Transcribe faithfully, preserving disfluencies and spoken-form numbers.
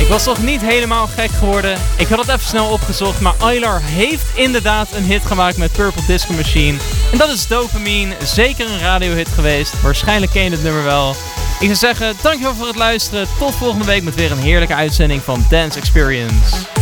Ik was nog niet helemaal gek geworden. Ik had het even snel opgezocht, maar Aylar heeft inderdaad een hit gemaakt met Purple Disco Machine. En dat is Dopamine, zeker een radiohit geweest. Waarschijnlijk ken je het nummer wel. Ik zou zeggen, dankjewel voor het luisteren. Tot volgende week met weer een heerlijke uitzending van Dance Experience.